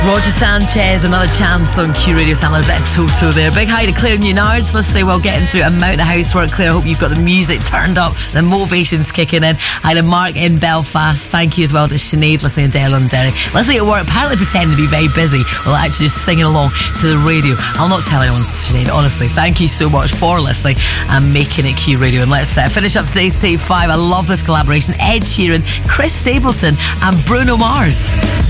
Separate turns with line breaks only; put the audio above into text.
Roger Sanchez, another chance on Q Radio. Sounded a bit of Toto there. Big hi to Claire Newnards listening while getting through a amount of housework. Claire, I hope you've got the music turned up, the motivation's kicking in. Hi to Mark in Belfast. Thank you as well to Sinead listening to Dale and Derry. Listening at work, apparently pretending to be very busy while actually just singing along to the radio. I'll not tell anyone, Sinead, honestly. Thank you so much for listening and making it Q Radio. And let's finish up today's Tape 5. I love this collaboration. Ed Sheeran, Chris Stapleton and Bruno Mars.